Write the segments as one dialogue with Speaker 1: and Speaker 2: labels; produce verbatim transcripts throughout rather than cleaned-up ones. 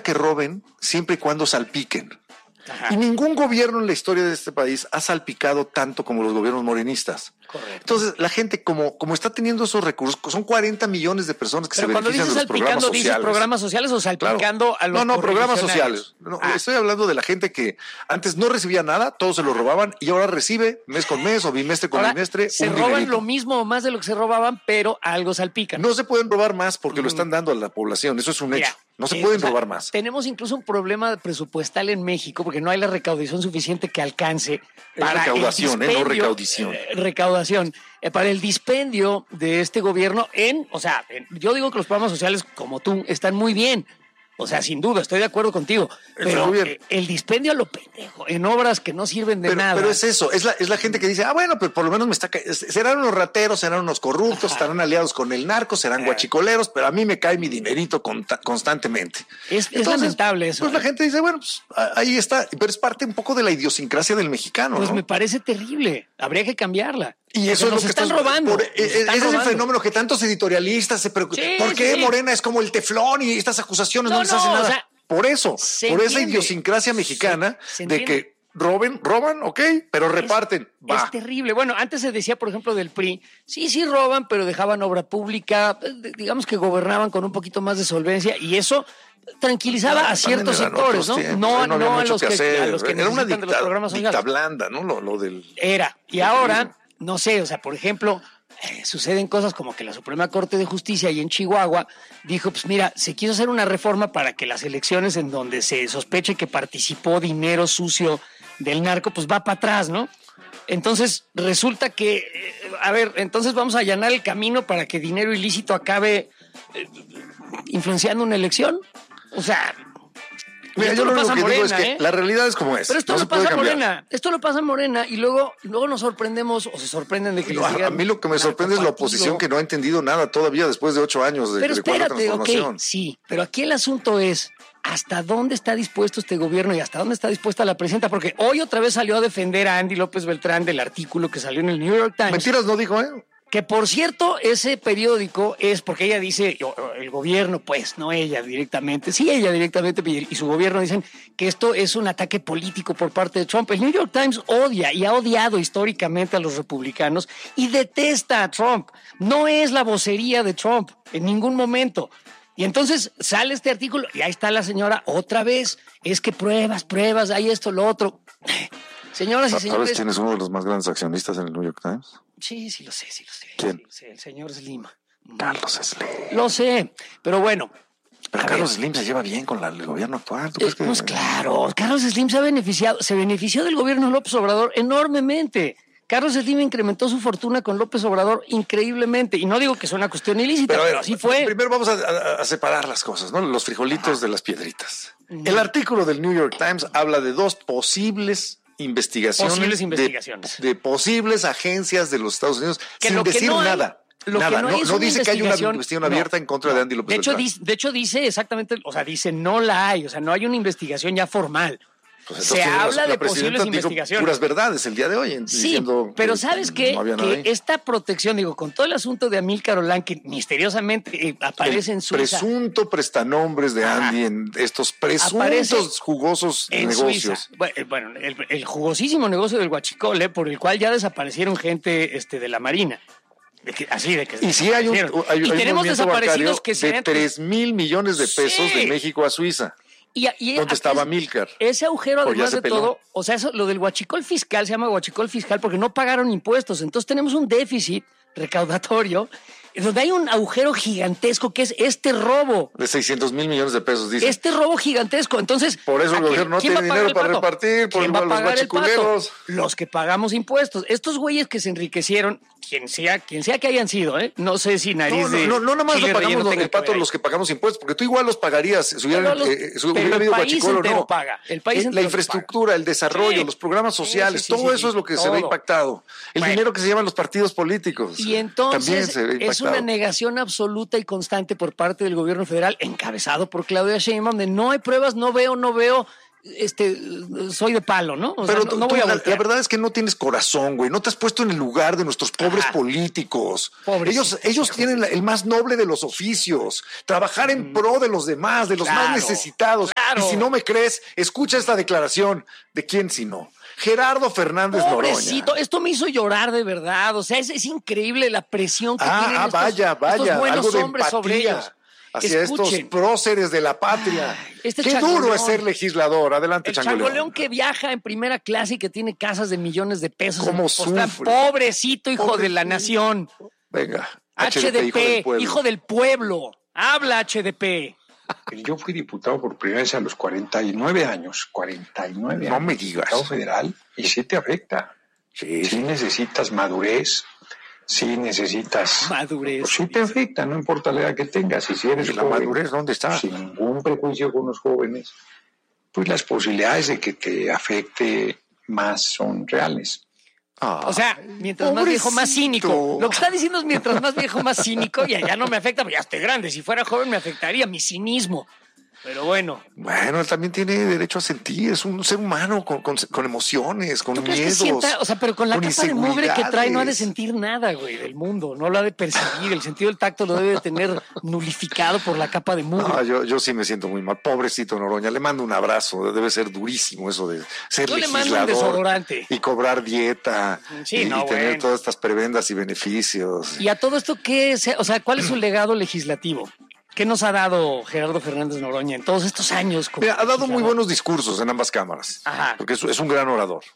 Speaker 1: que roben siempre y cuando salpiquen.
Speaker 2: Ajá.
Speaker 1: Y ningún gobierno en la historia de este país ha salpicado tanto como los gobiernos morenistas.
Speaker 2: Correcto.
Speaker 1: Entonces, la gente, como, como está teniendo esos recursos, son cuarenta millones de personas que
Speaker 2: Pero
Speaker 1: se
Speaker 2: cuando
Speaker 1: benefician
Speaker 2: dices
Speaker 1: de los programas
Speaker 2: salpicando, ¿dices
Speaker 1: sociales.
Speaker 2: programas sociales o salpicando
Speaker 1: Claro.
Speaker 2: a los
Speaker 1: No, no, programas
Speaker 2: correligionarios?
Speaker 1: sociales. No,
Speaker 2: Ah.
Speaker 1: Estoy hablando de la gente que antes no recibía nada, todos se lo robaban y ahora recibe mes con mes o bimestre con
Speaker 2: Ahora,
Speaker 1: bimestre
Speaker 2: se
Speaker 1: un
Speaker 2: roban
Speaker 1: dinerito.
Speaker 2: lo mismo o más de lo que se robaban, pero algo salpican.
Speaker 1: No se pueden robar más porque lo están dando a la población, eso es un
Speaker 2: Mira,
Speaker 1: hecho. No se
Speaker 2: eh,
Speaker 1: pueden
Speaker 2: o sea,
Speaker 1: robar más.
Speaker 2: Tenemos incluso un problema presupuestal en México porque no hay la recaudación suficiente que alcance para
Speaker 1: recaudación,
Speaker 2: el
Speaker 1: eh, no
Speaker 2: dispendio-
Speaker 1: recaudición.
Speaker 2: eh, recaudación eh, para el dispendio de este gobierno en, o sea, en- yo digo que los programas sociales como tú están muy bien. O sea, sin duda, estoy de acuerdo contigo.
Speaker 1: Está
Speaker 2: Pero
Speaker 1: muy bien.
Speaker 2: eh, el dispendio a lo pendejo, en obras que no sirven de
Speaker 1: Pero,
Speaker 2: nada.
Speaker 1: pero es eso, es la, es la gente que dice, ah, bueno, pero por lo menos me está ca- serán unos rateros, serán unos corruptos,
Speaker 2: Ajá.
Speaker 1: estarán aliados con el narco, serán
Speaker 2: Ajá.
Speaker 1: guachicoleros, pero a mí me cae mi dinerito conta- constantemente.
Speaker 2: Es- es lamentable eso,
Speaker 1: Pues la
Speaker 2: ¿eh?
Speaker 1: gente dice, bueno, pues a- ahí está, pero es parte un poco de la idiosincrasia del mexicano,
Speaker 2: Pues
Speaker 1: ¿no?
Speaker 2: me parece terrible. Habría que cambiarla.
Speaker 1: Y eso
Speaker 2: Porque
Speaker 1: es lo
Speaker 2: nos
Speaker 1: que
Speaker 2: están
Speaker 1: estás-
Speaker 2: robando.
Speaker 1: por-
Speaker 2: nos
Speaker 1: eh,
Speaker 2: están
Speaker 1: ese es el
Speaker 2: robando.
Speaker 1: fenómeno que tantos editorialistas se preocupan.
Speaker 2: Sí,
Speaker 1: ¿Por qué
Speaker 2: sí, sí.
Speaker 1: Morena es como el teflón y estas acusaciones no,
Speaker 2: No,
Speaker 1: les hacen
Speaker 2: no, o
Speaker 1: nada?
Speaker 2: sea,
Speaker 1: por eso,
Speaker 2: se
Speaker 1: por esa
Speaker 2: entiende.
Speaker 1: idiosincrasia mexicana
Speaker 2: Se- se
Speaker 1: de
Speaker 2: entiende.
Speaker 1: que roben, roban, ok, pero reparten, va.
Speaker 2: Es terrible. Bueno, antes se decía, por ejemplo, del P R I, sí, sí roban, pero dejaban obra pública, eh, digamos que gobernaban con un poquito más de solvencia y eso tranquilizaba a ciertos
Speaker 1: También eran
Speaker 2: sectores,
Speaker 1: otros
Speaker 2: ¿no?
Speaker 1: tiempos,
Speaker 2: No,
Speaker 1: ahí no había
Speaker 2: no a
Speaker 1: mucho
Speaker 2: los que,
Speaker 1: hacer.
Speaker 2: a los que
Speaker 1: Era una
Speaker 2: necesitan de los
Speaker 1: dicta,
Speaker 2: programas
Speaker 1: dicta
Speaker 2: sociales.
Speaker 1: blanda, ¿no? Lo, lo del...
Speaker 2: Era. Y ahora, no sé, o sea, por ejemplo, eh, suceden cosas como que la Suprema Corte de Justicia ahí en Chihuahua dijo, pues mira, se quiso hacer una reforma para que las elecciones en donde se sospeche que participó dinero sucio del narco, pues va para atrás, ¿no? Entonces resulta que, eh, a ver, entonces vamos a allanar el camino para que dinero ilícito acabe eh, influenciando una elección. O sea,
Speaker 1: Mira,
Speaker 2: esto
Speaker 1: yo
Speaker 2: lo
Speaker 1: lo
Speaker 2: pasa
Speaker 1: que
Speaker 2: a
Speaker 1: digo
Speaker 2: Morena,
Speaker 1: es que
Speaker 2: ¿eh?
Speaker 1: la realidad es como es.
Speaker 2: Pero esto
Speaker 1: no
Speaker 2: lo
Speaker 1: se puede
Speaker 2: pasa a
Speaker 1: cambiar.
Speaker 2: Morena, esto lo pasa a Morena y luego, luego nos sorprendemos o se sorprenden de que les
Speaker 1: No, a
Speaker 2: digan
Speaker 1: mí lo que me sorprende es la
Speaker 2: narcopartido.
Speaker 1: oposición que no ha entendido nada todavía después de ocho años de,
Speaker 2: Pero
Speaker 1: de cuarta
Speaker 2: espérate, ok,
Speaker 1: transformación.
Speaker 2: sí, pero aquí el asunto es hasta dónde está dispuesto este gobierno y hasta dónde está dispuesta la presidenta, porque hoy otra vez salió a defender a Andy López Beltrán del artículo que salió en el New York Times.
Speaker 1: Mentiras no dijo, ¿eh?
Speaker 2: Que por cierto, ese periódico es porque ella dice, o- o el gobierno, pues, no ella directamente, sí ella directamente y su gobierno dicen que esto es un ataque político por parte de Trump. El New York Times odia y ha odiado históricamente a los republicanos y detesta a Trump. No es la vocería de Trump en ningún momento. Y entonces sale este artículo y ahí está la señora otra vez. Es que pruebas, pruebas, hay esto, lo otro. Señoras y
Speaker 1: ¿Sabes
Speaker 2: señores.
Speaker 1: quién es uno de los más grandes accionistas en el New York Times?
Speaker 2: Sí, sí lo sé, sí lo sé.
Speaker 1: ¿Quién?
Speaker 2: Sí lo sé, el señor Slim.
Speaker 1: Carlos Slim.
Speaker 2: Lo sé, pero bueno.
Speaker 1: Pero
Speaker 2: a
Speaker 1: Carlos
Speaker 2: ver,
Speaker 1: Slim se lleva bien con la- el gobierno actual. ¿Tú
Speaker 2: eh,
Speaker 1: crees que-
Speaker 2: pues claro, Carlos Slim se ha beneficiado, se benefició del gobierno de López Obrador enormemente. Carlos Slim incrementó su fortuna con López Obrador increíblemente. Y no digo que sea una cuestión ilícita,
Speaker 1: Pero, a
Speaker 2: pero,
Speaker 1: ver,
Speaker 2: así fue.
Speaker 1: Primero vamos a, a- a separar las cosas, ¿no? Los frijolitos de las piedritas. El artículo del New York Times habla de dos posibles investigaciones.
Speaker 2: Posibles
Speaker 1: de-
Speaker 2: investigaciones.
Speaker 1: De, posibles agencias de los Estados Unidos
Speaker 2: Que
Speaker 1: sin
Speaker 2: lo que
Speaker 1: decir
Speaker 2: no hay-
Speaker 1: nada.
Speaker 2: Lo
Speaker 1: nada.
Speaker 2: que no,
Speaker 1: no
Speaker 2: hay es
Speaker 1: no
Speaker 2: una
Speaker 1: dice que hay una
Speaker 2: investigación-
Speaker 1: investigación
Speaker 2: no,
Speaker 1: abierta en contra
Speaker 2: no.
Speaker 1: de Andy López
Speaker 2: de hecho,
Speaker 1: Beltrán.
Speaker 2: dice, de hecho, dice exactamente, o sea, dice no la hay, o sea, no hay una investigación ya formal.
Speaker 1: Pues
Speaker 2: Se
Speaker 1: entonces,
Speaker 2: habla
Speaker 1: la
Speaker 2: de
Speaker 1: presidenta
Speaker 2: posibles
Speaker 1: dijo
Speaker 2: investigaciones.
Speaker 1: puras verdades el día de hoy. en-
Speaker 2: Sí,
Speaker 1: diciendo
Speaker 2: pero
Speaker 1: que
Speaker 2: ¿sabes qué?
Speaker 1: no había nada
Speaker 2: Que
Speaker 1: ahí.
Speaker 2: esta protección, digo, con todo el asunto de Amílcar Olán, que misteriosamente eh, aparece
Speaker 1: El
Speaker 2: en Suiza.
Speaker 1: presunto prestanombres de
Speaker 2: Ajá.
Speaker 1: Andy en estos
Speaker 2: Aparece
Speaker 1: presuntos jugosos
Speaker 2: en
Speaker 1: negocios.
Speaker 2: Suiza. Bueno, eh, Bueno, el, el jugosísimo negocio del huachicole, por el cual ya desaparecieron gente este, de la Marina. De que- así de que
Speaker 1: Y sí hay un, hay,
Speaker 2: desaparecieron.
Speaker 1: hay
Speaker 2: y
Speaker 1: un
Speaker 2: tenemos
Speaker 1: movimiento
Speaker 2: desaparecidos
Speaker 1: bancario
Speaker 2: que se
Speaker 1: de
Speaker 2: han-
Speaker 1: tres mil millones de pesos
Speaker 2: Sí.
Speaker 1: de México a Suiza,
Speaker 2: Y, y
Speaker 1: donde
Speaker 2: aquí
Speaker 1: estaba
Speaker 2: es-
Speaker 1: Milcar.
Speaker 2: Ese agujero,
Speaker 1: O ya
Speaker 2: además
Speaker 1: se
Speaker 2: de
Speaker 1: peló.
Speaker 2: todo, o sea, eso, lo del huachicol fiscal se llama huachicol fiscal porque no pagaron impuestos. Entonces tenemos un déficit recaudatorio donde hay un agujero gigantesco que es este robo.
Speaker 1: De seiscientos mil millones de pesos, dice.
Speaker 2: Este robo gigantesco. Entonces,
Speaker 1: Por eso
Speaker 2: ¿a
Speaker 1: el
Speaker 2: quién-
Speaker 1: gobierno no
Speaker 2: quién va
Speaker 1: tiene
Speaker 2: a pagar
Speaker 1: dinero para
Speaker 2: el pato?
Speaker 1: repartir, por
Speaker 2: ¿Quién va a
Speaker 1: los
Speaker 2: pagar el pato?
Speaker 1: guachiculeros.
Speaker 2: Los que pagamos impuestos. Estos güeyes que se enriquecieron, quien sea, quien sea que hayan sido, ¿eh? No sé si nariz
Speaker 1: No, no,
Speaker 2: de
Speaker 1: no, no, nada más
Speaker 2: chile
Speaker 1: lo pagamos
Speaker 2: relleno
Speaker 1: los,
Speaker 2: tenga
Speaker 1: el
Speaker 2: que
Speaker 1: pato
Speaker 2: ver
Speaker 1: los que pagamos impuestos, porque tú igual los pagarías si hubiera,
Speaker 2: Pero los-
Speaker 1: eh, si
Speaker 2: pero
Speaker 1: hubiera
Speaker 2: el
Speaker 1: habido
Speaker 2: país
Speaker 1: guachicol o
Speaker 2: entero
Speaker 1: no.
Speaker 2: paga, el país
Speaker 1: Eh,
Speaker 2: entero
Speaker 1: la
Speaker 2: paga.
Speaker 1: infraestructura, el desarrollo,
Speaker 2: Sí.
Speaker 1: los programas
Speaker 2: Sí,
Speaker 1: sociales,
Speaker 2: sí, sí,
Speaker 1: todo
Speaker 2: sí,
Speaker 1: eso es lo que se
Speaker 2: todo.
Speaker 1: ve impactado. El
Speaker 2: Bueno.
Speaker 1: dinero que se llevan los partidos políticos.
Speaker 2: Y
Speaker 1: también
Speaker 2: entonces
Speaker 1: se ve
Speaker 2: es
Speaker 1: impactado.
Speaker 2: una negación absoluta y constante por parte del gobierno federal, encabezado por Claudia Sheinbaum, de no hay pruebas, no veo, no veo. este, soy de palo, ¿no? O
Speaker 1: Pero
Speaker 2: sea, no, no voy a
Speaker 1: la,
Speaker 2: voltear.
Speaker 1: la verdad es que no tienes corazón, güey. No te has puesto en el lugar de nuestros pobres
Speaker 2: Ajá.
Speaker 1: políticos.
Speaker 2: Pobrecitos,
Speaker 1: ellos ellos tienen la, el más noble de los oficios. Trabajar en pro de los demás, de los
Speaker 2: Claro,
Speaker 1: más necesitados.
Speaker 2: claro.
Speaker 1: Y si no me crees, escucha esta declaración. ¿De quién si no? Gerardo Fernández
Speaker 2: Pobrecito,
Speaker 1: Noroña.
Speaker 2: esto me hizo llorar de verdad. O sea, es, es increíble la presión que
Speaker 1: Ah,
Speaker 2: tienen
Speaker 1: ah,
Speaker 2: estos,
Speaker 1: vaya, vaya.
Speaker 2: estos buenos
Speaker 1: algo de
Speaker 2: hombres sobre
Speaker 1: empatía
Speaker 2: ellos.
Speaker 1: hacia
Speaker 2: Escuchen.
Speaker 1: estos próceres de la patria.
Speaker 2: Ay, este
Speaker 1: Qué
Speaker 2: changoleón.
Speaker 1: duro es ser legislador. Adelante,
Speaker 2: El
Speaker 1: changoleón.
Speaker 2: changoleón que viaja en primera clase y que tiene casas de millones de pesos.
Speaker 1: ¿Cómo
Speaker 2: en Tepoztlán.
Speaker 1: sufre?
Speaker 2: Pobrecito hijo
Speaker 1: Pobre
Speaker 2: de la
Speaker 1: tú.
Speaker 2: nación.
Speaker 1: Venga.
Speaker 2: H D P,
Speaker 1: hijo del pueblo.
Speaker 2: hijo del pueblo. Habla H D P.
Speaker 3: Yo fui diputado por primera vez a los cuarenta y nueve años, cuarenta y nueve
Speaker 1: No
Speaker 3: años.
Speaker 1: me digas.
Speaker 3: Diputado federal, y sí te afecta.
Speaker 1: Sí,
Speaker 3: Sí necesitas madurez, sí necesitas...
Speaker 2: Madurez.
Speaker 3: Pues sí te afecta, no importa la edad que tengas. Y si eres
Speaker 1: ¿Y la
Speaker 3: joven,
Speaker 1: madurez dónde está?
Speaker 3: sin ningún prejuicio con los jóvenes, pues las posibilidades de que te afecte más son reales.
Speaker 1: Ah,
Speaker 2: O sea, mientras más viejo, más
Speaker 1: pobrecito.
Speaker 2: cínico. Lo que está diciendo es mientras más viejo, más cínico. Y allá no me afecta, porque ya estoy grande. Si fuera joven me afectaría mi cinismo. Pero bueno.
Speaker 1: Bueno, él también tiene derecho a sentir, es un ser humano con, con, con emociones, con
Speaker 2: ¿Tú crees
Speaker 1: miedos.
Speaker 2: que sienta? O sea, pero con la
Speaker 1: con
Speaker 2: capa de mugre que trae no ha de
Speaker 1: inseguridades.
Speaker 2: sentir nada, güey, del mundo. No lo ha de percibir. El sentido del tacto lo debe de tener nulificado por la capa de mugre.
Speaker 1: No, yo, yo sí me siento muy mal. Pobrecito Noroña, le mando un abrazo. Debe ser durísimo eso de ser
Speaker 2: Yo le mando un
Speaker 1: legislador
Speaker 2: desodorante.
Speaker 1: y cobrar dieta
Speaker 2: Sí,
Speaker 1: y,
Speaker 2: no,
Speaker 1: y tener
Speaker 2: bueno.
Speaker 1: todas estas prebendas y beneficios.
Speaker 2: Y a todo esto, ¿qué es? O sea, ¿cuál es su legado legislativo? ¿Qué nos ha dado Gerardo Fernández Noroña en todos estos años? como
Speaker 1: Mira, ha dado muy
Speaker 2: legislador?
Speaker 1: buenos discursos en ambas cámaras,
Speaker 2: Ajá.
Speaker 1: porque es, es un gran orador.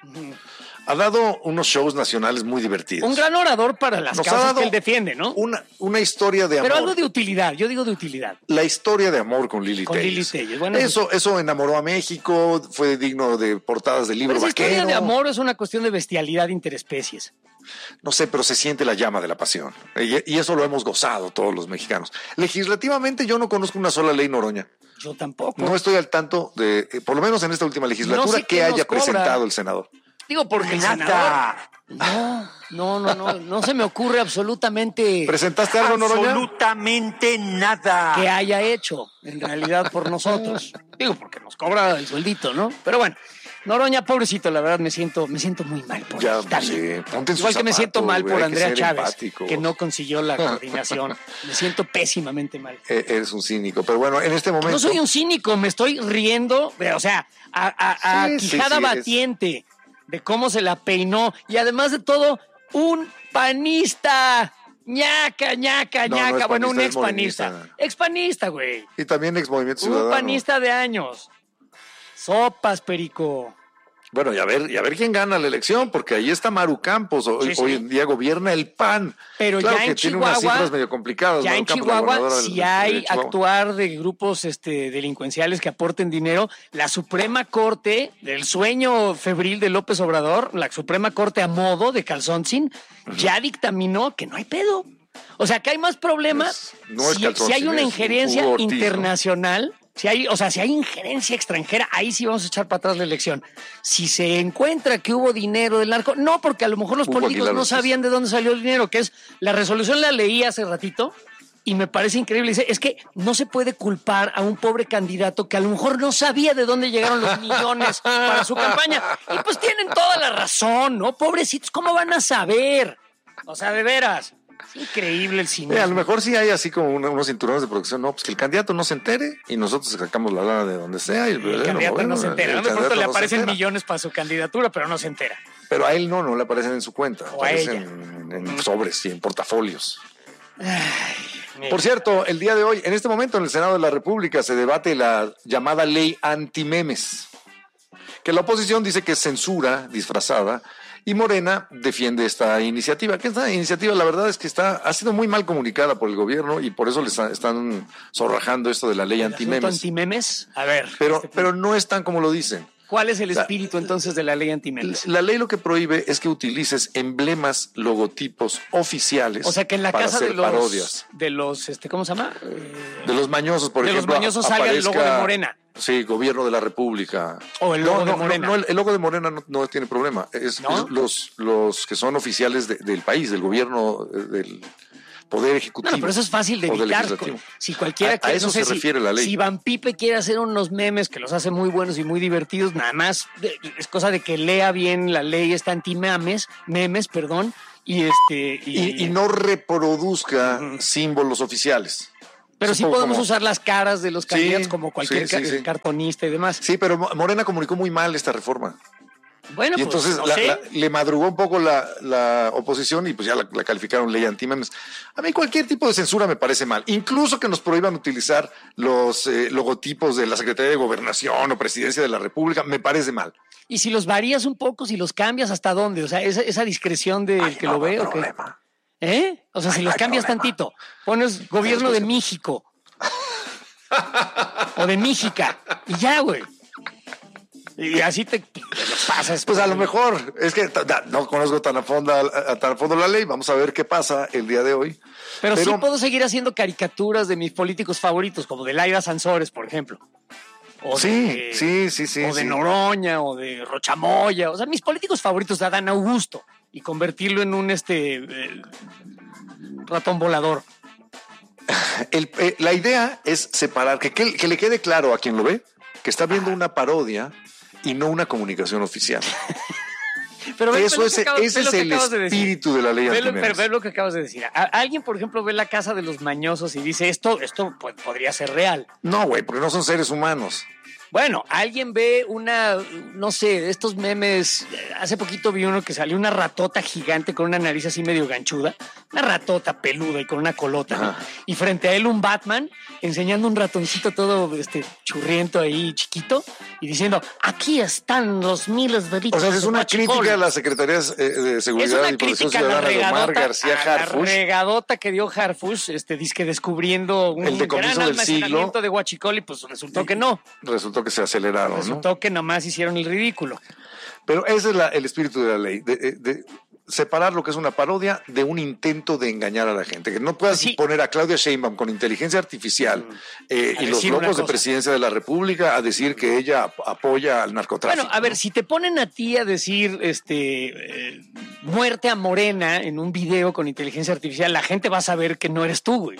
Speaker 1: Ha dado unos shows nacionales muy divertidos.
Speaker 2: Un gran orador para las
Speaker 1: Nos ha
Speaker 2: causas
Speaker 1: dado
Speaker 2: que él defiende, ¿no?
Speaker 1: Una, una historia de amor.
Speaker 2: Pero algo de utilidad, yo digo de utilidad.
Speaker 1: La historia de amor con Lili
Speaker 2: Con
Speaker 1: Telles.
Speaker 2: Lili Telles, bueno,
Speaker 1: eso, eso enamoró a México, fue digno de portadas de libro
Speaker 2: Pero esa
Speaker 1: vaquero.
Speaker 2: historia de amor es una cuestión de bestialidad interespecies.
Speaker 1: No sé, pero se siente la llama de la pasión. Y, y eso lo hemos gozado todos los mexicanos. Legislativamente yo no conozco una sola ley Noroña.
Speaker 2: Yo tampoco.
Speaker 1: No estoy al tanto de, eh, por lo menos en esta última legislatura,
Speaker 2: No sé
Speaker 1: que
Speaker 2: quién nos
Speaker 1: haya
Speaker 2: cobra.
Speaker 1: presentado el senador.
Speaker 2: Digo, porque el senador... No, no, no, no, no se me ocurre absolutamente
Speaker 1: ¿Presentaste algo, Noroña?
Speaker 4: Absolutamente nada.
Speaker 2: que haya hecho, en realidad, por nosotros. Digo, porque nos cobra el sueldito, ¿no? Pero bueno, Noroña, pobrecito, la verdad me siento, me siento muy mal por
Speaker 1: Ya,
Speaker 2: él. Está
Speaker 1: pues,
Speaker 2: bien.
Speaker 1: sí, ponte en sus
Speaker 2: Igual que me siento
Speaker 1: zapatos,
Speaker 2: mal
Speaker 1: güey,
Speaker 2: por
Speaker 1: hay que
Speaker 2: Andrea
Speaker 1: ser
Speaker 2: Chávez,
Speaker 1: empáticos.
Speaker 2: que no consiguió la coordinación. Me siento pésimamente mal.
Speaker 1: Eh, eres un cínico. Pero bueno, en este momento.
Speaker 2: No soy un cínico, me estoy riendo, de, o sea, a, a- a
Speaker 1: Sí, sí,
Speaker 2: quijada
Speaker 1: sí, eres-
Speaker 2: batiente de cómo se la peinó. Y además de todo, un panista. ñaca, ñaca,
Speaker 1: No, no
Speaker 2: ñaca.
Speaker 1: es
Speaker 2: bueno, un
Speaker 1: panista, es
Speaker 2: expanista.
Speaker 1: morenista.
Speaker 2: Expanista, güey.
Speaker 1: Y también ex Movimiento
Speaker 2: Un
Speaker 1: Ciudadano.
Speaker 2: panista de años. Sopas, perico.
Speaker 1: Bueno, y a ver, y a ver quién gana la elección, porque ahí está Maru Campos. Hoy,
Speaker 2: Sí, sí.
Speaker 1: hoy en día gobierna el P A N.
Speaker 2: Pero
Speaker 1: claro
Speaker 2: ya
Speaker 1: que
Speaker 2: en
Speaker 1: tiene unas
Speaker 2: Chihuahua-
Speaker 1: cifras medio complicadas.
Speaker 2: Ya
Speaker 1: Maru
Speaker 2: en
Speaker 1: Campos, la
Speaker 2: Chihuahua,
Speaker 1: gobernadora
Speaker 2: si
Speaker 1: del-
Speaker 2: hay
Speaker 1: de Chihuahua.
Speaker 2: actuar de grupos este, delincuenciales que aporten dinero, la Suprema Corte, del sueño febril de López Obrador, la Suprema Corte a modo de Calzoncin, ya dictaminó que no hay pedo. O sea, que hay más problemas
Speaker 1: Es- no es
Speaker 2: si,
Speaker 1: Calzoncin,
Speaker 2: si hay una
Speaker 1: es
Speaker 2: injerencia
Speaker 1: Hugo Ortiz, ¿no?
Speaker 2: internacional. Si hay, o sea, si hay injerencia extranjera, ahí sí vamos a echar para atrás la elección. Si se encuentra que hubo dinero del narco, no, porque a lo mejor los
Speaker 1: Hugo
Speaker 2: políticos
Speaker 1: Aguilar
Speaker 2: no
Speaker 1: Ortiz.
Speaker 2: sabían de dónde salió el dinero, que es la resolución, la leí hace ratito y me parece increíble. Dice, es que no se puede culpar a un pobre candidato que a lo mejor no sabía de dónde llegaron los millones para su campaña. Y pues tienen toda la razón, ¿no? Pobrecitos, ¿cómo van a saber? O sea, de veras. Es increíble el cine.
Speaker 1: Mira, a lo mejor sí hay así como una- unos cinturones de producción, no, pues que el candidato no se entere y nosotros sacamos la lana de donde sea. Y el,
Speaker 2: El candidato no se entera.
Speaker 1: el
Speaker 2: ¿no? De pronto
Speaker 1: candidato
Speaker 2: le
Speaker 1: no se
Speaker 2: aparecen
Speaker 1: entera.
Speaker 2: millones para su candidatura, pero no se entera.
Speaker 1: Pero a él no, no le aparecen en su cuenta.
Speaker 2: O a
Speaker 1: aparecen en, en sobres y en portafolios. Por cierto, el día de hoy, en este momento en el Senado de la República se debate la llamada ley antimemes, que la oposición dice que es censura disfrazada y Morena defiende esta iniciativa. Que esta iniciativa, la verdad es que está ha sido muy mal comunicada por el gobierno y por eso les están zorrajando esto de la ley
Speaker 2: ¿El asunto
Speaker 1: antimemes.
Speaker 2: antimemes? A ver,
Speaker 1: Pero,
Speaker 2: este,
Speaker 1: pero no es tan como lo dicen.
Speaker 2: ¿cuál es el
Speaker 1: la-
Speaker 2: espíritu entonces de la ley antimemes?
Speaker 1: La ley lo que prohíbe es que utilices emblemas, logotipos oficiales
Speaker 2: O sea, que en la
Speaker 1: para
Speaker 2: casa de
Speaker 1: hacer
Speaker 2: los,
Speaker 1: parodias.
Speaker 2: de los, este, ¿cómo se llama? Eh,
Speaker 1: De los mañosos, por
Speaker 2: De los
Speaker 1: ejemplo.
Speaker 2: mañosos salga el logo
Speaker 1: aparezca-
Speaker 2: de Morena.
Speaker 1: Sí, gobierno de la República.
Speaker 2: O el
Speaker 1: No,
Speaker 2: logo
Speaker 1: no,
Speaker 2: de
Speaker 1: no,
Speaker 2: Morena.
Speaker 1: no, el, el logo de Morena no, no tiene problema. Es,
Speaker 2: ¿No?
Speaker 1: es los, los que son oficiales de- del país, del gobierno, eh, del poder ejecutivo.
Speaker 2: No, no, pero eso es fácil de evitar. Si cualquiera
Speaker 1: a,
Speaker 2: quiere,
Speaker 1: a eso
Speaker 2: no sé
Speaker 1: se
Speaker 2: si,
Speaker 1: refiere la ley.
Speaker 2: Si Van Pipe quiere hacer unos memes que los hace muy buenos y muy divertidos, nada más es cosa de que lea bien la ley esta anti-memes, memes, perdón, y este
Speaker 1: y, y, y no reproduzca uh-huh. símbolos oficiales.
Speaker 2: Pero sí podemos como... usar las caras de los candidatos sí, como cualquier sí, sí, sí. cartonista y demás.
Speaker 1: Sí, pero Morena comunicó muy mal esta reforma.
Speaker 2: Bueno,
Speaker 1: y entonces
Speaker 2: pues, no
Speaker 1: la,
Speaker 2: sé.
Speaker 1: la, le madrugó un poco la, la oposición y pues ya la, la calificaron ley anti-memes. A mí cualquier tipo de censura me parece mal. Incluso que nos prohíban utilizar los eh, logotipos de la Secretaría de Gobernación o Presidencia de la República, me parece mal.
Speaker 2: Y si los varías un poco, si los cambias, ¿hasta dónde? O sea, esa, esa discreción del Ay, que no, lo ve.
Speaker 1: No
Speaker 2: ¿o qué?
Speaker 1: problema.
Speaker 2: ¿Eh? O sea, Ay, si los cambias problema. tantito, pones gobierno de México. O de Méxica. Y ya, güey. Y así te, te lo pasas.
Speaker 1: Pues a lo mejor, es que no conozco tan a, fondo, a, tan a fondo la ley, vamos a ver qué pasa el día de hoy.
Speaker 2: Pero, Pero sí puedo seguir haciendo caricaturas de mis políticos favoritos, como de Laida Sansores, por ejemplo. O
Speaker 1: sí,
Speaker 2: de,
Speaker 1: sí, sí, sí.
Speaker 2: O de
Speaker 1: sí.
Speaker 2: Noroña, o de Rochamoya. O sea, mis políticos favoritos de Adán Augusto. Y convertirlo en un este eh, ratón volador.
Speaker 1: El, eh, la idea es separar, que, que, que le quede claro a quien lo ve, que está viendo ah. una parodia y no una comunicación oficial.
Speaker 2: Pero ve,
Speaker 1: Eso
Speaker 2: ve
Speaker 1: es,
Speaker 2: acabas,
Speaker 1: ese es el de espíritu de la ley.
Speaker 2: Ve lo, pero ve lo que acabas de decir. A, alguien, por ejemplo, ve La Casa de los Mañosos y dice, esto, esto pues, podría ser real.
Speaker 1: No, güey, porque no son seres humanos.
Speaker 2: Bueno, alguien ve una, no sé, estos memes. Hace poquito vi uno que salió una ratota gigante con una nariz así medio ganchuda, una ratota peluda y con una colota, ¿no? Y frente a él un Batman enseñando un ratoncito todo este churriento ahí chiquito y diciendo, aquí están los miles de bichos.
Speaker 1: O sea, es una crítica a las secretarías eh, de seguridad y protección ciudadana de Omar García Harfuch.
Speaker 2: La regadota que dio Harfuch, este, disque descubriendo un
Speaker 1: el gran
Speaker 2: almacenamiento de huachicol y pues resultó y, que no.
Speaker 1: Resultó que se aceleraron,
Speaker 2: Resultó ¿no? que nomás hicieron el ridículo.
Speaker 1: Pero ese es la, el espíritu de la ley, de, de, de separar lo que es una parodia de un intento de engañar a la gente. Que no puedas sí. poner a Claudia Sheinbaum con inteligencia artificial mm. eh, y los logos de presidencia de la República a decir que ella apoya al narcotráfico.
Speaker 2: Bueno, a ver,
Speaker 1: ¿no?
Speaker 2: si te ponen a ti a decir este eh, muerte a Morena en un video con inteligencia artificial, la gente va a saber que no eres tú, güey.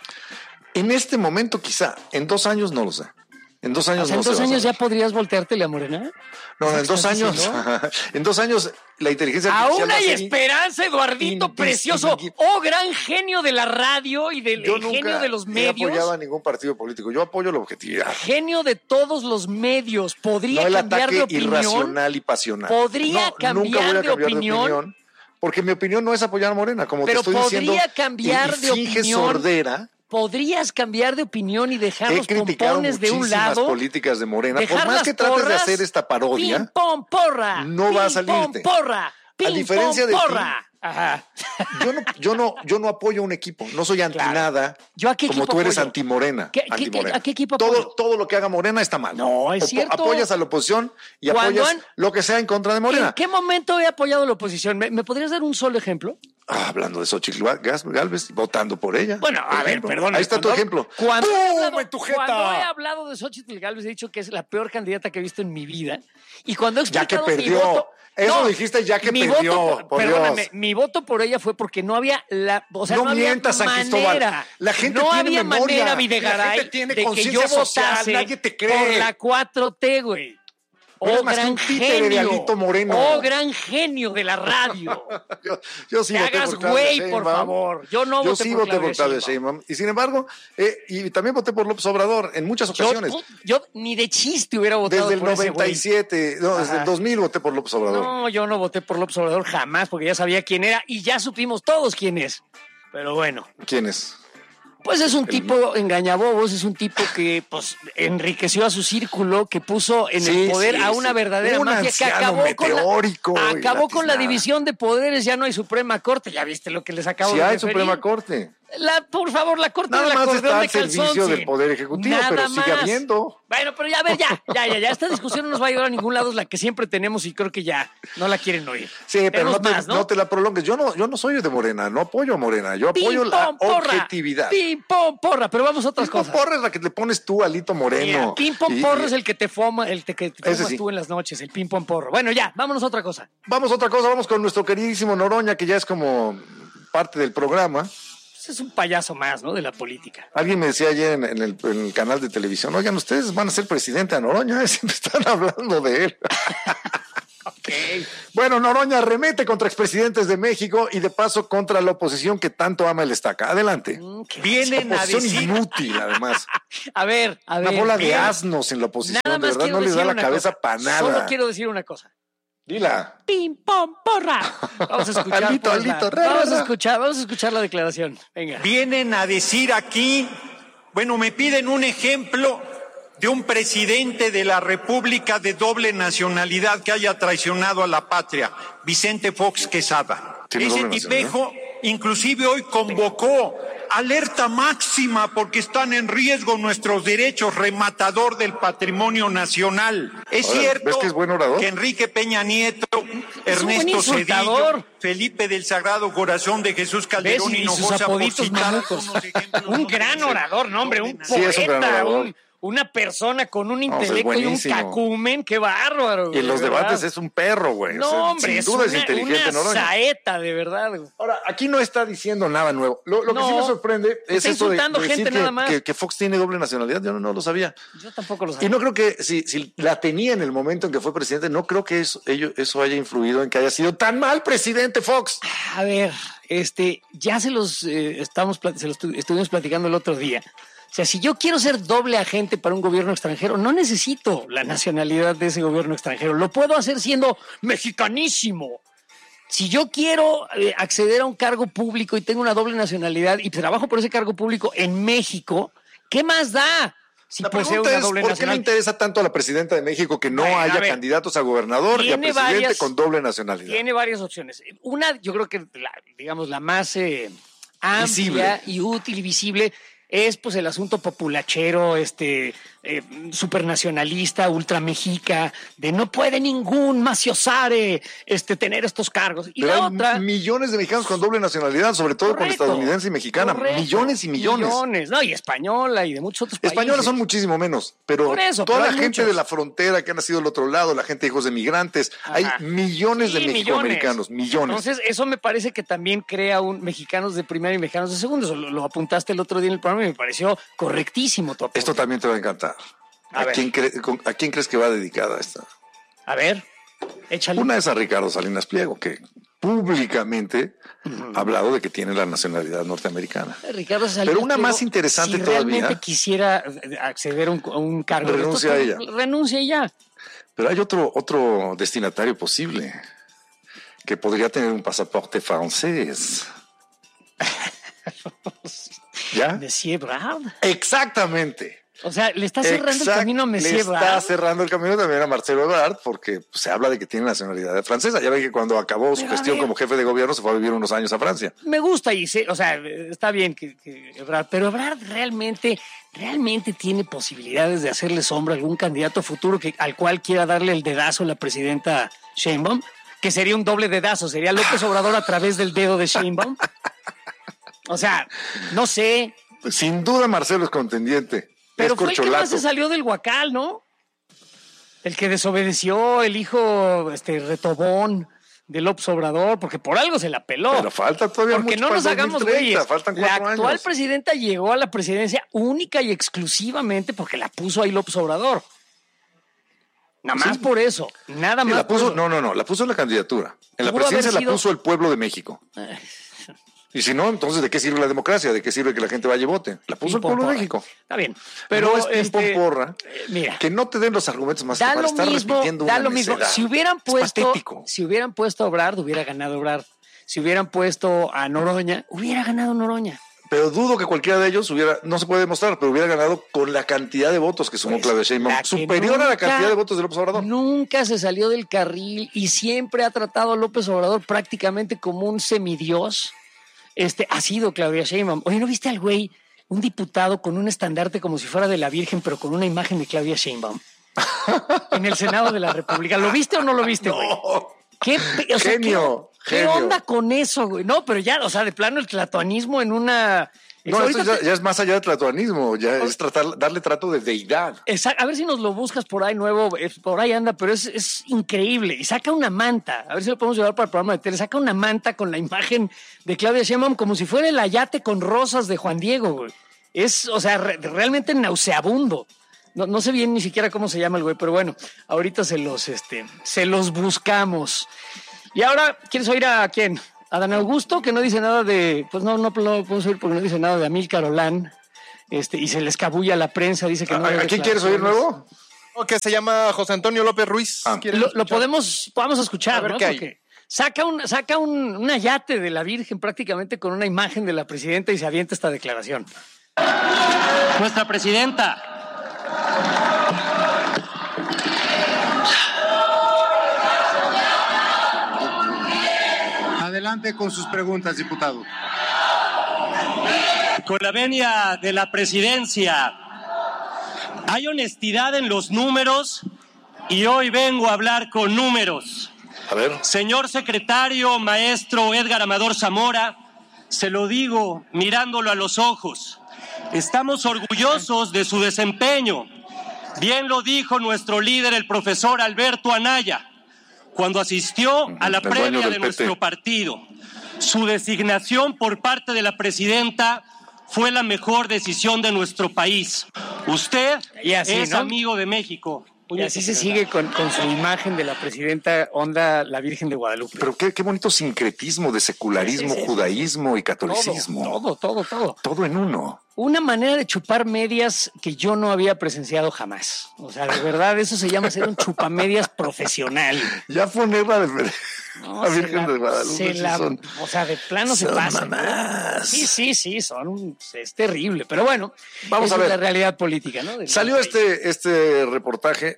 Speaker 1: En este momento quizá, en dos años no lo sé. En dos años
Speaker 2: o sea,
Speaker 1: no
Speaker 2: ¿En dos
Speaker 1: se
Speaker 2: años
Speaker 1: va a
Speaker 2: ya podrías volteártele a Morena?
Speaker 1: No, en dos años, en dos años la inteligencia artificial.
Speaker 2: Aún hay esperanza, Eduardito in, precioso. In, in, oh, gran genio de la radio y del
Speaker 1: yo
Speaker 2: genio de los medios.
Speaker 1: Yo no apoyaba a ningún partido político, yo apoyo la objetividad.
Speaker 2: Genio de todos los medios, podría
Speaker 1: no el
Speaker 2: cambiar
Speaker 1: ataque
Speaker 2: de opinión.
Speaker 1: Irracional y pasional.
Speaker 2: Podría
Speaker 1: no,
Speaker 2: cambiar,
Speaker 1: nunca voy a cambiar
Speaker 2: de, opinión,
Speaker 1: de opinión. Porque mi opinión no es apoyar a Morena, como
Speaker 2: pero
Speaker 1: te estoy diciendo.
Speaker 2: Podría cambiar
Speaker 1: y, y
Speaker 2: de
Speaker 1: finge
Speaker 2: opinión.
Speaker 1: Sordera.
Speaker 2: Podrías cambiar de opinión y dejar
Speaker 1: He
Speaker 2: los pompones de un lado.
Speaker 1: Políticas de Morena. Por más que trates de hacer esta parodia,
Speaker 2: pim, pom, porra,
Speaker 1: no
Speaker 2: pim,
Speaker 1: va a salirte.
Speaker 2: Pom, porra, pim,
Speaker 1: a diferencia
Speaker 2: pom,
Speaker 1: de
Speaker 2: porra.
Speaker 1: ti,
Speaker 2: Ajá.
Speaker 1: Yo no, yo no, yo no apoyo a un equipo. No soy anti
Speaker 2: claro.
Speaker 1: nada.
Speaker 2: ¿Yo a qué
Speaker 1: como
Speaker 2: equipo
Speaker 1: tú eres
Speaker 2: apoyo?
Speaker 1: anti-Morena.
Speaker 2: ¿Qué,
Speaker 1: anti
Speaker 2: qué, ¿A qué equipo
Speaker 1: todo,
Speaker 2: apoyo?
Speaker 1: todo lo que haga Morena está mal.
Speaker 2: No, es
Speaker 1: o,
Speaker 2: cierto.
Speaker 1: Apoyas a la oposición y apoyas han... lo que sea en contra de Morena.
Speaker 2: ¿En qué momento he apoyado a la oposición? ¿Me, ¿me podrías dar un solo ejemplo?
Speaker 1: Ah, hablando de Xochitl Gálvez, votando por ella.
Speaker 2: Bueno, a ver, perdón.
Speaker 1: Ahí está tu ejemplo.
Speaker 2: Cuando,
Speaker 1: ¡Pum!
Speaker 2: he hablado,
Speaker 1: En tu jeta.
Speaker 2: cuando he hablado de Xochitl Gálvez, he dicho que es la peor candidata que he visto en mi vida. Y cuando he explicado
Speaker 1: ya que perdió.
Speaker 2: mi voto...
Speaker 1: Eso
Speaker 2: no,
Speaker 1: dijiste ya que
Speaker 2: mi
Speaker 1: perdió.
Speaker 2: Voto por,
Speaker 1: por
Speaker 2: perdóname,
Speaker 1: Dios.
Speaker 2: mi voto por ella fue porque no había la, o sea,
Speaker 1: no,
Speaker 2: no había
Speaker 1: mientas,
Speaker 2: manera.
Speaker 1: San Cristóbal. La gente
Speaker 2: no
Speaker 1: tiene
Speaker 2: había
Speaker 1: memoria.
Speaker 2: manera, Videgaray,
Speaker 1: la gente tiene
Speaker 2: de que yo
Speaker 1: social,
Speaker 2: votase
Speaker 1: nadie te cree.
Speaker 2: por la cuatro T, güey. Oh, gran genio.
Speaker 1: Moreno.
Speaker 2: Oh, gran genio de la radio.
Speaker 1: yo, yo sí
Speaker 2: Te
Speaker 1: voté
Speaker 2: hagas
Speaker 1: por
Speaker 2: güey, por favor. Yo no
Speaker 1: yo
Speaker 2: voté
Speaker 1: sí
Speaker 2: por
Speaker 1: voté por Claudia Sheinbaum. Y sin embargo, eh, y también voté por López Obrador en muchas ocasiones.
Speaker 2: Yo, yo ni de chiste hubiera votado
Speaker 1: desde
Speaker 2: por
Speaker 1: el noventa y siete, no, desde el dos mil voté por López Obrador.
Speaker 2: No, yo no voté por López Obrador jamás, porque ya sabía quién era y ya supimos todos quién es. Pero bueno.
Speaker 1: ¿Quién es?
Speaker 2: Pues es un tipo engañabobos, es un tipo que pues enriqueció a su círculo, que puso en
Speaker 1: sí,
Speaker 2: el poder
Speaker 1: sí,
Speaker 2: a una
Speaker 1: sí.
Speaker 2: verdadera
Speaker 1: un
Speaker 2: mafia que acabó con la, acabó con la división de poderes, ya no hay Suprema Corte, ya viste lo que les acabo
Speaker 1: sí
Speaker 2: de
Speaker 1: hay
Speaker 2: referir.
Speaker 1: Suprema Corte.
Speaker 2: La, por favor, la Corte
Speaker 1: Nada
Speaker 2: del
Speaker 1: más
Speaker 2: acordeón
Speaker 1: está
Speaker 2: de
Speaker 1: al servicio
Speaker 2: calzón,
Speaker 1: del Poder Ejecutivo,
Speaker 2: Nada
Speaker 1: pero
Speaker 2: más.
Speaker 1: sigue habiendo.
Speaker 2: Bueno, pero ya, a ver, ya, ya, ya, ya, esta discusión no nos va a llevar a ningún lado, es la que siempre tenemos y creo que ya no la quieren oír.
Speaker 1: Sí, pero no te,
Speaker 2: más, ¿no?
Speaker 1: no te la prolongues. Yo no, yo no soy de Morena, no apoyo a Morena, yo apoyo
Speaker 2: pim,
Speaker 1: la
Speaker 2: pom, porra,
Speaker 1: objetividad.
Speaker 2: Pim, pom, porra, pero vamos a otras
Speaker 1: pim,
Speaker 2: cosas.
Speaker 1: Pom, porra es la que le pones tú a Lito Moreno.
Speaker 2: Mira, pim, pom, porra es el que te foma, el que te fumas
Speaker 1: sí.
Speaker 2: tú en las noches, el pim, pom, porro. Bueno, ya, vámonos a otra cosa.
Speaker 1: Vamos a otra cosa, vamos con nuestro queridísimo Noroña, que ya es como parte del programa.
Speaker 2: pues es un payaso más, ¿no? De la política.
Speaker 1: Alguien me decía ayer en, en, el, en el canal de televisión, oigan, ustedes van a ser presidente a Noroña, siempre están hablando de él.
Speaker 2: Okay.
Speaker 1: Bueno, Noroña arremete contra expresidentes de México y de paso contra la oposición que tanto ama el Estaca. Adelante.
Speaker 2: Mm,
Speaker 4: Vienen a
Speaker 1: Oposición
Speaker 4: decir...
Speaker 1: inútil, además.
Speaker 2: A ver, a ver.
Speaker 1: Una bola de
Speaker 2: bien.
Speaker 1: asnos en la oposición,
Speaker 2: Nada
Speaker 1: de
Speaker 2: más
Speaker 1: verdad
Speaker 2: quiero
Speaker 1: no les da
Speaker 2: decir
Speaker 1: la
Speaker 2: una
Speaker 1: cabeza
Speaker 2: cosa.
Speaker 1: para nada.
Speaker 2: Solo quiero decir una cosa.
Speaker 1: Dila.
Speaker 2: ¡Pim, pom, porra! Vamos a escuchar.
Speaker 1: Alito,
Speaker 2: pues, la-
Speaker 1: alito, ra,
Speaker 2: vamos
Speaker 1: ra.
Speaker 2: a escuchar, vamos a escuchar la declaración. Venga.
Speaker 4: Vienen a decir aquí, bueno, me piden un ejemplo de un presidente de la República de doble nacionalidad que haya traicionado a la patria, Vicente Fox Quesada.
Speaker 1: ¿Tiene
Speaker 4: Ese
Speaker 1: doble
Speaker 4: tipejo inclusive hoy convocó alerta máxima porque están en riesgo nuestros derechos, rematador del patrimonio nacional. Es
Speaker 1: Ahora,
Speaker 4: cierto
Speaker 1: ¿ves que es buen orador?
Speaker 4: que Enrique Peña Nieto,
Speaker 2: buen
Speaker 4: Ernesto
Speaker 2: insultador.
Speaker 4: Cedillo, Felipe del Sagrado Corazón de Jesús
Speaker 2: ¿Ves?
Speaker 4: Calderón
Speaker 2: Y, y sus
Speaker 4: Hinojosa, por
Speaker 2: apoditos
Speaker 4: citar
Speaker 2: mamucos.
Speaker 4: algunos ejemplos,
Speaker 2: Un
Speaker 4: no
Speaker 2: gran
Speaker 4: deben ser
Speaker 2: orador, no, hombre, un
Speaker 1: Sí, es un gran
Speaker 2: poeta,
Speaker 1: orador.
Speaker 2: un- una persona con un
Speaker 1: pues,
Speaker 2: intelecto y un
Speaker 1: buenísimo.
Speaker 2: cacumen, qué bárbaro.
Speaker 1: Y en los
Speaker 2: de verdad.
Speaker 1: debates es un perro, güey.
Speaker 2: No,
Speaker 1: O sea,
Speaker 2: hombre,
Speaker 1: sin
Speaker 2: es
Speaker 1: duda
Speaker 2: una,
Speaker 1: es inteligente,
Speaker 2: una
Speaker 1: Noroña.
Speaker 2: saeta, de verdad. güey.
Speaker 1: Ahora, aquí no está diciendo nada nuevo. Lo, lo que
Speaker 2: No,
Speaker 1: sí me sorprende es
Speaker 2: está
Speaker 1: eso de,
Speaker 2: insultando
Speaker 1: de decir
Speaker 2: gente
Speaker 1: que,
Speaker 2: nada más.
Speaker 1: que- que Fox tiene doble nacionalidad. Yo no, no lo sabía.
Speaker 2: Yo tampoco lo
Speaker 1: Y
Speaker 2: sabía.
Speaker 1: no creo que si, si la tenía en el momento en que fue presidente, no creo que eso, ello- eso haya influido en que haya sido tan mal presidente Fox.
Speaker 2: A ver, este, ya se los eh, estamos plat- se los tu- estuvimos platicando el otro día. O sea, si yo quiero ser doble agente para un gobierno extranjero, no necesito la nacionalidad de ese gobierno extranjero. Lo puedo hacer siendo mexicanísimo. Si yo quiero eh, acceder a un cargo público y tengo una doble nacionalidad y trabajo por ese cargo público en México, ¿qué más da? Si
Speaker 1: La
Speaker 2: poseo
Speaker 1: pregunta
Speaker 2: una
Speaker 1: es,
Speaker 2: doble
Speaker 1: ¿por qué le
Speaker 2: nacionalidad.
Speaker 1: interesa tanto a la presidenta de México que no
Speaker 2: Bueno, a
Speaker 1: haya
Speaker 2: ver,
Speaker 1: candidatos a gobernador y a
Speaker 2: tiene
Speaker 1: presidente
Speaker 2: varias-
Speaker 1: con doble nacionalidad?
Speaker 2: Tiene varias opciones. Una, yo creo que, la, digamos, la más eh, amplia
Speaker 1: Visible.
Speaker 2: y útil y visible es pues el asunto populachero, este, eh, supernacionalista, ultramexica, de no puede ningún maciosare este, tener estos cargos. Y
Speaker 1: Pero
Speaker 2: la
Speaker 1: hay
Speaker 2: otra...
Speaker 1: millones de mexicanos con doble nacionalidad, sobre todo con
Speaker 2: Correcto,
Speaker 1: estadounidense y mexicana.
Speaker 2: correcto,
Speaker 1: millones y millones.
Speaker 2: Millones, no, y española y de muchos otros países.
Speaker 1: Españoles son muchísimo menos, pero
Speaker 2: Por eso,
Speaker 1: toda
Speaker 2: pero
Speaker 1: la
Speaker 2: hay
Speaker 1: gente
Speaker 2: muchos.
Speaker 1: de la frontera que ha nacido del otro lado, la gente de hijos de migrantes,
Speaker 2: Ajá.
Speaker 1: hay millones
Speaker 2: Sí,
Speaker 1: de mexicoamericanos, millones.
Speaker 2: Entonces, eso me parece que también crea un mexicanos de primera y mexicanos de segunda. Eso Lo, lo apuntaste el otro día en el programa y me pareció correctísimo tu apunte.
Speaker 1: Esto también te va a encantar.
Speaker 2: A
Speaker 1: ¿A,
Speaker 2: ver.
Speaker 1: quién cre- con- ¿A quién crees que va dedicada esta?
Speaker 2: A ver, échale.
Speaker 1: Una es a Ricardo Salinas Pliego, que públicamente ha hablado de que tiene la nacionalidad norteamericana.
Speaker 2: Ricardo Salinas
Speaker 1: Pero una
Speaker 2: Pliego,
Speaker 1: más interesante
Speaker 2: si
Speaker 1: todavía.
Speaker 2: realmente quisiera acceder a un, a un cargo. de
Speaker 1: Renuncia
Speaker 2: estos,
Speaker 1: a ella.
Speaker 2: Renuncia y ya.
Speaker 1: Pero hay otro, otro destinatario posible que podría tener un pasaporte francés. ¿Ya?
Speaker 2: Monsieur Brard.
Speaker 1: Exactamente.
Speaker 2: O sea, le está cerrando
Speaker 1: Exact-
Speaker 2: el camino a
Speaker 1: Le
Speaker 2: Monsieur
Speaker 1: está
Speaker 2: Brard.
Speaker 1: cerrando el camino también a Marcelo Ebrard porque pues, se habla de que tiene nacionalidad francesa. Ya ven que cuando acabó su
Speaker 2: Pero a
Speaker 1: gestión
Speaker 2: ver.
Speaker 1: como jefe de gobierno se fue a vivir unos años a Francia.
Speaker 2: Me gusta y sé, o sea, está bien que, que Ebrard, pero Ebrard realmente, realmente tiene posibilidades de hacerle sombra a algún candidato futuro que, al cual quiera darle el dedazo la presidenta Sheinbaum, que sería un doble dedazo, sería López Obrador a través del dedo de Sheinbaum. O sea, no sé,
Speaker 1: Sin duda Marcelo es contendiente.
Speaker 2: pero
Speaker 1: es
Speaker 2: fue el que más
Speaker 1: corcholato.
Speaker 2: se salió del huacal, ¿no? El que desobedeció, el hijo este retobón de López Obrador, porque por algo se la peló.
Speaker 1: Pero falta todavía
Speaker 2: Porque
Speaker 1: mucho
Speaker 2: no
Speaker 1: para
Speaker 2: nos
Speaker 1: el
Speaker 2: hagamos
Speaker 1: dos mil treinta,
Speaker 2: güeyes.
Speaker 1: faltan
Speaker 2: La
Speaker 1: cuatro
Speaker 2: actual
Speaker 1: años.
Speaker 2: presidenta llegó a la presidencia única y exclusivamente porque la puso ahí López Obrador. Nada más
Speaker 1: Sí.
Speaker 2: por eso. Nada
Speaker 1: Sí,
Speaker 2: más
Speaker 1: la puso,
Speaker 2: por eso.
Speaker 1: no, no, no, la puso en la candidatura. En la
Speaker 2: Pudo haber
Speaker 1: presidencia la
Speaker 2: sido-
Speaker 1: puso el pueblo de México. Y si no, entonces ¿de qué sirve la democracia? ¿De qué sirve que la gente vaya y vote? La puso el
Speaker 2: Pim, pom,
Speaker 1: pueblo de
Speaker 2: porra.
Speaker 1: México.
Speaker 2: Está bien.
Speaker 1: Pero
Speaker 2: Pero
Speaker 1: no es pim, pom,
Speaker 2: este,
Speaker 1: porra.
Speaker 2: eh, mira.
Speaker 1: Que no te den los argumentos más que
Speaker 2: Da
Speaker 1: para
Speaker 2: lo
Speaker 1: estar
Speaker 2: mismo,
Speaker 1: repitiendo
Speaker 2: da
Speaker 1: una
Speaker 2: lo mismo.
Speaker 1: necedad.
Speaker 2: Si hubieran
Speaker 1: Es
Speaker 2: puesto,
Speaker 1: patético.
Speaker 2: si hubieran puesto a Obrador, hubiera ganado Obrador. Si hubieran puesto a Noroña, hubiera ganado Noroña.
Speaker 1: Pero dudo que cualquiera de ellos hubiera, no se puede demostrar, pero hubiera ganado con la cantidad de votos que sumó
Speaker 2: Pues,
Speaker 1: Claudia Sheinbaum,
Speaker 2: la que
Speaker 1: superior a la
Speaker 2: nunca-
Speaker 1: cantidad de votos de López Obrador.
Speaker 2: Nunca se salió del carril y siempre ha tratado a López Obrador prácticamente como un semidios. Este ha sido Claudia Sheinbaum. Oye, ¿no viste al güey? Un diputado con un estandarte como si fuera de la Virgen, pero con una imagen de Claudia Sheinbaum. En el Senado de la República. ¿Lo viste o no lo viste, güey? ¿Qué, pe- o sea,
Speaker 1: Genio,
Speaker 2: ¿qué, qué
Speaker 1: genio.
Speaker 2: onda con eso, güey? No, pero ya, o sea, de plano el tlatoanismo en una
Speaker 1: No, esto
Speaker 2: Ahorita
Speaker 1: ya,
Speaker 2: te-
Speaker 1: ya es más allá de tratuanismo, ya es tratar, darle trato de deidad.
Speaker 2: Exacto. A ver si nos lo buscas por ahí nuevo, es- por ahí anda, pero es, es increíble. Y saca una manta, a ver si lo podemos llevar para el programa de tele, saca una manta con la imagen de Claudia Sheinbaum como si fuera el ayate con rosas de Juan Diego, güey. Es, o sea, re- realmente nauseabundo. No, no sé bien ni siquiera cómo se llama el güey, pero bueno, ahorita se los, este, se los buscamos. Y ahora, ¿quieres oír a quién? A Dan Augusto, que no dice nada de, pues no, no, no podemos oír porque no dice nada de Amílcar Olán, este, y se le escabulla a la prensa, dice que no.
Speaker 1: ¿A,
Speaker 2: hay
Speaker 1: ¿a quién quieres oír
Speaker 2: declaraciones.
Speaker 1: nuevo?
Speaker 5: O que se llama José Antonio López Ruiz.
Speaker 1: Ah.
Speaker 5: ¿Quieres
Speaker 2: Lo, lo
Speaker 5: escuchar?
Speaker 2: podemos, vamos a escuchar,
Speaker 5: A ver
Speaker 2: ¿no?
Speaker 5: qué hay.
Speaker 2: Porque saca un, saca un, un ayate de la Virgen prácticamente con una imagen de la presidenta y se avienta esta declaración.
Speaker 6: Nuestra presidenta.
Speaker 7: Adelante con sus preguntas, diputado.
Speaker 6: Con la venia de la presidencia, hay honestidad en los números y hoy vengo a hablar con números.
Speaker 1: A ver.
Speaker 6: Señor secretario, maestro Edgar Amador Zamora, se lo digo mirándolo a los ojos. Estamos orgullosos de su desempeño. Bien lo dijo nuestro líder, el profesor Alberto Anaya, cuando asistió a la
Speaker 1: El dueño
Speaker 6: previa
Speaker 1: del
Speaker 6: de
Speaker 1: P T.
Speaker 6: nuestro partido. Su designación por parte de la presidenta fue la mejor decisión de nuestro país. Usted
Speaker 2: Y así,
Speaker 6: es
Speaker 2: ¿no?
Speaker 6: amigo de México.
Speaker 2: Y así se sigue con, con su imagen de la presidenta onda la Virgen de Guadalupe.
Speaker 1: Pero qué, qué bonito sincretismo de secularismo,
Speaker 2: Sí, sí, sí.
Speaker 1: judaísmo y catolicismo.
Speaker 2: Todo, todo, todo.
Speaker 1: Todo en uno.
Speaker 2: Una manera de chupar medias que yo no había presenciado jamás. O sea, de verdad, eso se llama ser un chupamedias profesional.
Speaker 1: Ya ponerla de
Speaker 2: No,
Speaker 1: la
Speaker 2: se
Speaker 1: Virgen
Speaker 2: la-
Speaker 1: de Guadalupe.
Speaker 2: se
Speaker 1: sí
Speaker 2: la-
Speaker 1: son-
Speaker 2: o sea, de plano se
Speaker 1: son
Speaker 2: pasa. ¿no?
Speaker 1: mamás.
Speaker 2: Sí, sí, sí, son, es terrible. Pero bueno,
Speaker 1: Vamos
Speaker 2: esa
Speaker 1: a ver.
Speaker 2: es la realidad política, ¿no? Del
Speaker 1: Salió
Speaker 2: país.
Speaker 1: este, este reportaje.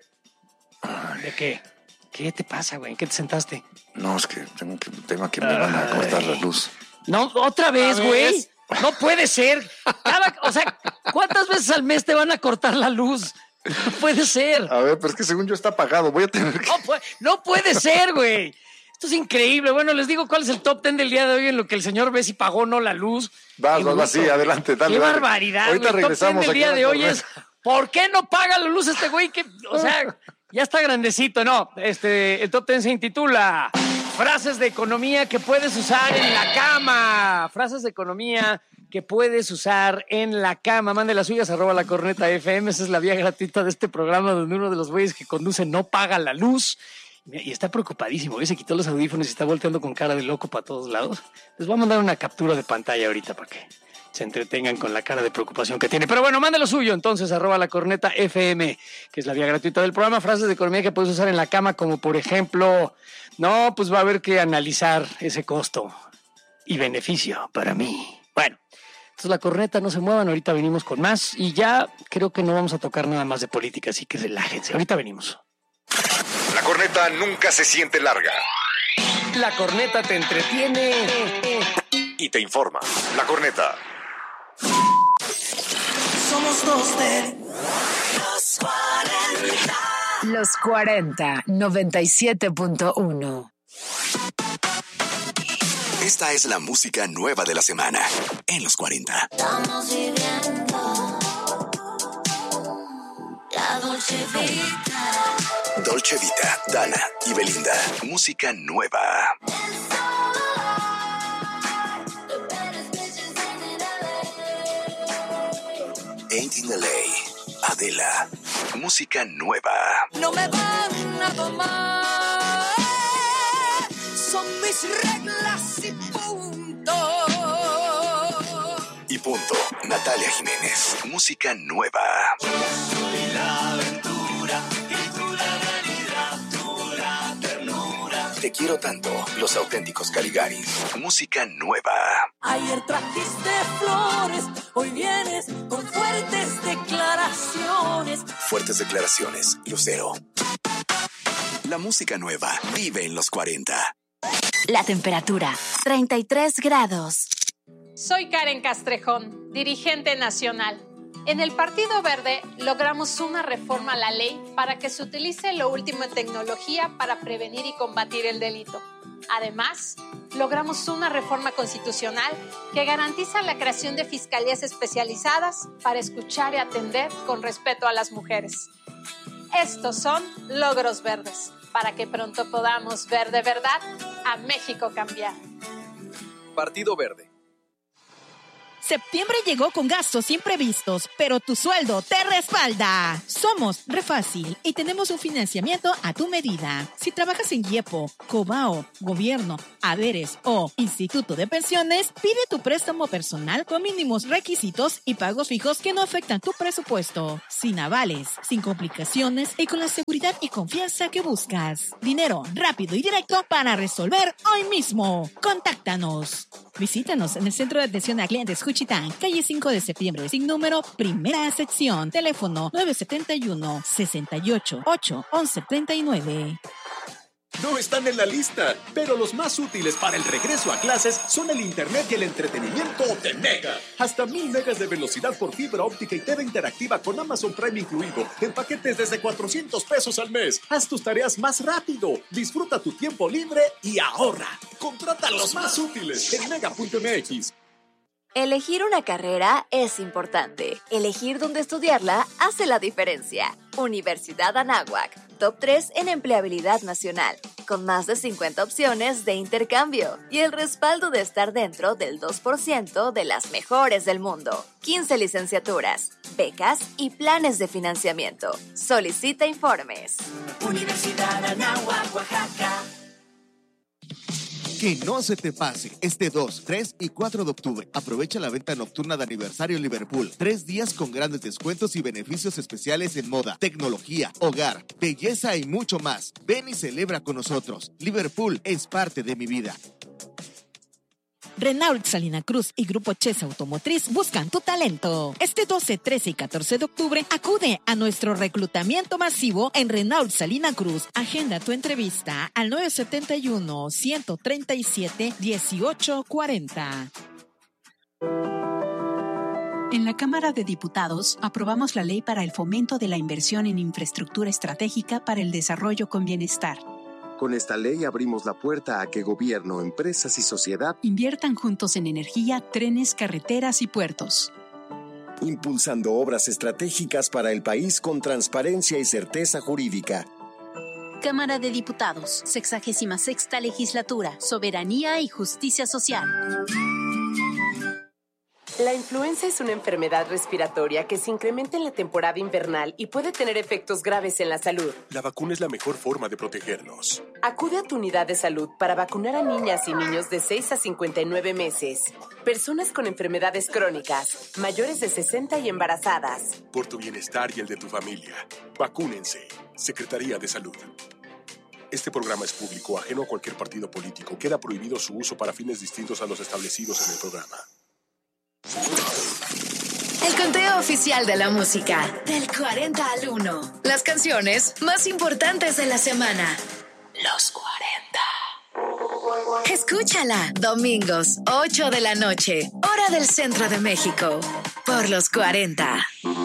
Speaker 2: ¿De qué? ¿Qué te pasa, güey? ¿En qué te sentaste?
Speaker 1: No, es que tengo que, tengo que me van a cortar la luz.
Speaker 2: No, otra vez,
Speaker 5: ¿Otra
Speaker 2: güey.
Speaker 5: vez?
Speaker 2: No puede ser. Cada- o sea, ¿cuántas veces al mes te van a cortar la luz? No puede ser.
Speaker 1: A ver, pero es que según yo está apagado. Voy a tener que.
Speaker 2: No puede, no puede ser, güey. Esto es increíble. Bueno, les digo cuál es el top ten del día de hoy en lo que el señor ve si pagó o no la luz.
Speaker 1: Vas,
Speaker 2: Qué
Speaker 1: vas, vas,
Speaker 2: bruto,
Speaker 1: sí, adelante, dale,
Speaker 2: Qué
Speaker 1: dale.
Speaker 2: barbaridad.
Speaker 1: Ahorita
Speaker 2: güey. El top
Speaker 1: regresamos
Speaker 2: ten del
Speaker 1: aquí
Speaker 2: día
Speaker 1: a la
Speaker 2: de hoy
Speaker 1: correa.
Speaker 2: es ¿por qué no paga la luz este güey? Que, o sea, ya está grandecito. No, este, el top ten se intitula Frases de economía que puedes usar en la cama. Frases de economía que puedes usar en la cama. Mande las suyas, arroba la corneta F M. Esa es la vía gratuita de este programa donde uno de los güeyes que conduce no paga la luz. Y está preocupadísimo. Hoy se quitó los audífonos y está volteando con cara de loco para todos lados. Les voy a mandar una captura de pantalla ahorita para que se entretengan con la cara de preocupación que tiene. Pero bueno, mande lo suyo entonces, arroba la corneta F M, que es la vía gratuita del programa. Frases de economía que puedes usar en la cama, como por ejemplo, no, pues va a haber que analizar ese costo y beneficio para mí. Bueno, entonces la corneta, no se muevan, ahorita venimos con más y ya creo que no vamos a tocar nada más de política, así que relájense, ahorita venimos.
Speaker 8: La corneta nunca se siente larga
Speaker 2: La corneta te entretiene.
Speaker 8: y te informa. La corneta.
Speaker 9: Somos dos de los cuarenta.
Speaker 10: Los cuarenta, noventa y siete punto uno.
Speaker 8: Esta es la música nueva de la semana en los cuarenta.
Speaker 9: Estamos viviendo la Dolce Vita.
Speaker 8: Dolce Vita, Dana y Belinda. Música nueva. Ain't in L A. Adela. Música nueva.
Speaker 9: No me van a tomar. Son mis reglas y punto.
Speaker 8: Y punto. Natalia Jiménez. Música nueva. Te quiero tanto. Los auténticos Caligaris. Música nueva.
Speaker 9: Ayer trajiste flores, hoy vienes con fuertes declaraciones.
Speaker 8: Fuertes declaraciones. Lucero. La música nueva vive en los cuarenta.
Speaker 10: La temperatura, treinta y tres grados.
Speaker 11: Soy Karen Castrejón, dirigente nacional. En el Partido Verde logramos una reforma a la ley para que se utilice lo último en tecnología para prevenir y combatir el delito. Además, logramos una reforma constitucional que garantiza la creación de fiscalías especializadas para escuchar y atender con respeto a las mujeres. Estos son logros verdes, para que pronto podamos ver de verdad a México cambiar.
Speaker 8: Partido Verde.
Speaker 12: Septiembre llegó con gastos imprevistos, pero tu sueldo te respalda. Somos Refácil y tenemos un financiamiento a tu medida. Si trabajas en IEPO, Cobao, Gobierno, Haberes o Instituto de Pensiones, pide tu préstamo personal con mínimos requisitos y pagos fijos que no afectan tu presupuesto. Sin avales, sin complicaciones y con la seguridad y confianza que buscas. Dinero rápido y directo para resolver hoy mismo. Contáctanos. Visítanos en el Centro de Atención a Clientes Juchitán, calle cinco de septiembre, sin número, primera sección. Teléfono nueve siete uno, seis ocho ocho, once treinta y nueve.
Speaker 13: No están en la lista, pero los más útiles para el regreso a clases son el internet y el entretenimiento de Mega. Hasta mil megas de velocidad por fibra óptica y T V interactiva con Amazon Prime incluido, en paquetes desde cuatrocientos pesos al mes. Haz tus tareas más rápido, disfruta tu tiempo libre y ahorra. Contrata los más útiles en mega punto m x.
Speaker 14: Elegir una carrera es importante. Elegir dónde estudiarla hace la diferencia. Universidad Anáhuac, top tres en empleabilidad nacional, con más de cincuenta opciones de intercambio y el respaldo de estar dentro del dos por ciento de las mejores del mundo. quince licenciaturas, becas y planes de financiamiento. Solicita informes.
Speaker 9: Universidad Anáhuac, Oaxaca.
Speaker 15: Que no se te pase, este dos, tres y cuatro de octubre. Aprovecha la venta nocturna de aniversario Liverpool. Tres días con grandes descuentos y beneficios especiales en moda, tecnología, hogar, belleza y mucho más. Ven y celebra con nosotros. Liverpool es parte de mi vida.
Speaker 12: Renault Salina Cruz y Grupo Chesa Automotriz buscan tu talento. Este doce, trece y catorce de octubre acude a nuestro reclutamiento masivo en Renault Salina Cruz. Agenda tu entrevista al nueve siete uno, uno tres siete, uno ocho cuatro cero.
Speaker 16: En la Cámara de Diputados aprobamos la Ley para el Fomento de la Inversión en Infraestructura Estratégica para el Desarrollo con Bienestar.
Speaker 17: Con esta ley abrimos la puerta a que gobierno, empresas y sociedad
Speaker 16: inviertan juntos en energía, trenes, carreteras y puertos.
Speaker 17: Impulsando obras estratégicas para el país con transparencia y certeza jurídica.
Speaker 18: Cámara de Diputados, sexagésima sexta Legislatura, Soberanía y Justicia Social.
Speaker 19: La influenza es una enfermedad respiratoria que se incrementa en la temporada invernal y puede tener efectos graves en la salud.
Speaker 13: La vacuna es la mejor forma de protegernos.
Speaker 19: Acude a tu unidad de salud para vacunar a niñas y niños de seis a cincuenta y nueve meses, personas con enfermedades crónicas, mayores de sesenta y embarazadas.
Speaker 13: Por tu bienestar y el de tu familia, vacúnense. Secretaría de Salud. Este programa es público, ajeno a cualquier partido político. Queda prohibido su uso para fines distintos a los establecidos en el programa.
Speaker 10: El conteo oficial de la música, del cuarenta al uno. Las canciones más importantes de la semana. Los cuarenta. Escúchala, domingos, ocho de la noche, hora del centro de México, por los cuarenta.